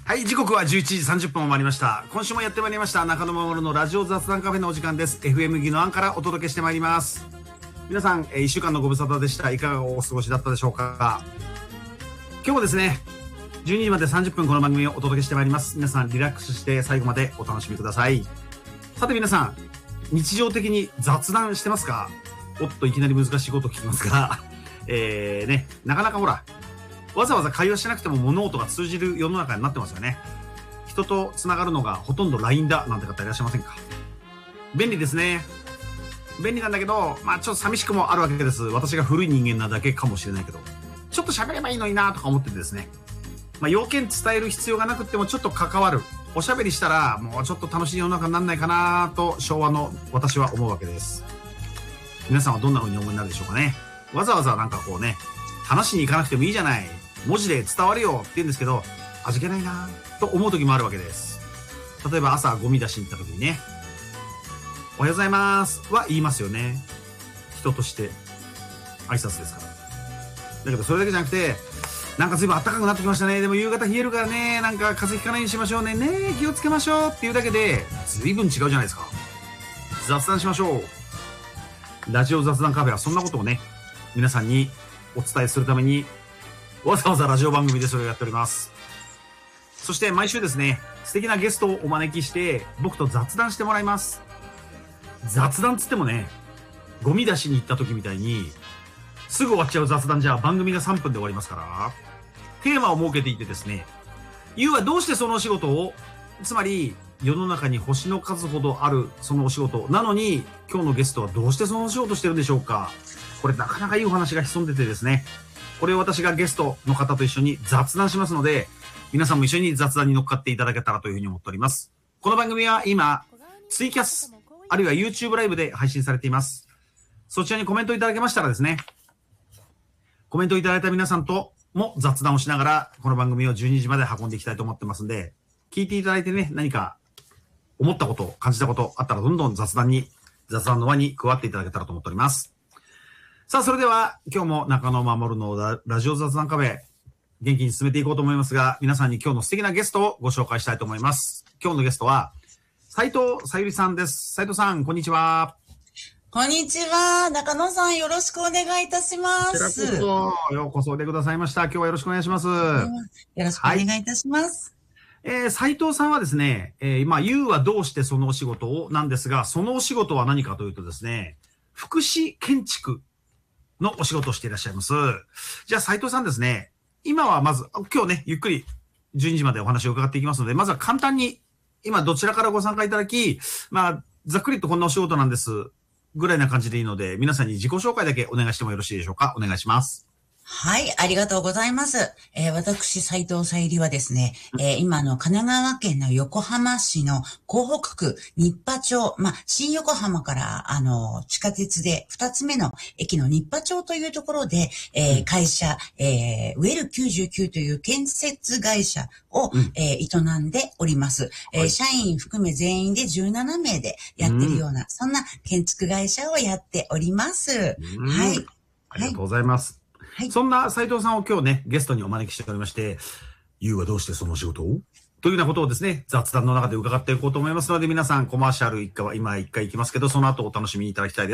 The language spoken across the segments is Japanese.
はい、時刻は11時30分を回りました。今週もやってまいりました中野守のラジオ雑談カフェのお時間です。 FM 技能案からお届けしてまいります。皆さん、1週間のご無沙汰でした。いかがお過ごしだったでしょうか。今日もですね12時まで30分この番組をお届けしてまいります。皆さんリラックスして最後までお楽しみください。さて皆さん、日常的に雑談してますか？おっと、いきなり難しいこと聞きますがなかなかほらわざわざ会話しなくても物事が通じる世の中になってますよね。人とつながるのがほとんど LINE だなんて方いらっしゃいませんか？便利ですね。便利なんだけど、ちょっと寂しくもあるわけです。私が古い人間なだけかもしれないけど、ちょっと喋ればいいのになとか思っててですね。要件伝える必要がなくてもちょっと関わる。おしゃべりしたらもうちょっと楽しい世の中にならないかなと昭和の私は思うわけです。皆さんはどんな風にお思いになるでしょうかね。わざわざなんかこうね、話しに行かなくてもいいじゃない。文字で伝わるよって言うんですけど、味気ないなと思う時もあるわけです。例えば朝ゴミ出しに行った時にね、おはようございますは言いますよね。人として挨拶ですから。だけどそれだけじゃなくて、なんか随分暖かくなってきましたね。でも夕方冷えるからね、なんか風邪ひかないようにしましょうね。ねえ、気をつけましょうっていうだけで随分違うじゃないですか。雑談しましょう。ラジオ雑談カフェはそんなことをね、皆さんにお伝えするためにわざわざラジオ番組でそれをやっております。そして毎週ですね、素敵なゲストをお招きして僕と雑談してもらいます。雑談つってもね、ゴミ出しに行った時みたいにすぐ終わっちゃう雑談じゃ番組が3分で終わりますから、テーマを設けていてですね、Youはどうしてそのお仕事を、つまり世の中に星の数ほどあるそのお仕事なのに、今日のゲストはどうしてそのお仕事してるんでしょうか。これなかなかいいお話が潜んでてですね、これを私がゲストの方と一緒に雑談しますので、皆さんも一緒に雑談に乗っかっていただけたらというふうに思っております。この番組は今ツイキャスあるいは YouTube ライブで配信されています。そちらにコメントいただけましたらですね、コメントいただいた皆さんとも雑談をしながらこの番組を12時まで運んでいきたいと思ってますんで、聞いていただいてね、何か思ったこと感じたことあったらどんどん雑談の輪に加わっていただけたらと思っております。さあ、それでは今日も中野守のラジオ雑談カフェ元気に進めていこうと思いますが、皆さんに今日の素敵なゲストをご紹介したいと思います。今日のゲストは斉藤さゆりさんです。斉藤さん、こんにちは。 こんにちは。中野さん、よろしくお願いいたします。 ようこそおいでくださいました。今日はよろしくお願いします。よろしくお願いいたします。 斉藤さんはですね、Youはどうしてそのお仕事をなんですが、そのお仕事は何かというとですね、福祉建築のお仕事をしていらっしゃいます。じゃあ斉藤さんですね、今はまず、今日ね、ゆっくり12時までお話を伺っていきますので、まずは簡単に、今どちらからご参加いただき、ざっくりとこんなお仕事なんです、ぐらいな感じでいいので、皆さんに自己紹介だけお願いしてもよろしいでしょうか。お願いします。 はい、ありがとうございます。私、斉藤さゆりはですね、今の神奈川県の横浜市の港北区新羽町、新横浜から地下鉄で2つ目の駅の新羽町というところで、会社、ウェル99という建設会社を、営んでおります。社員含め全員で17名でやってるような、そんな建築会社をやっております。はい。 ありがとうございます。はい、そんな斉藤さんを今日ね、ゲストにお招きしておりまして、Youはどうしてその仕事をというようなことをですね、雑談の中で伺っていこうと思いますので、皆さんコマーシャル今一回行きますけど、その後お楽しみいただきたいです。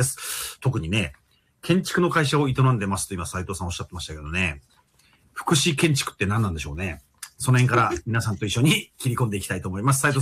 特にね、建築の会社を営んでますと今斉藤さんおっしゃってましたけどね、福祉建築って何なんでしょうね。その辺から皆さんと一緒に切り込んでいきたいと思います。斉藤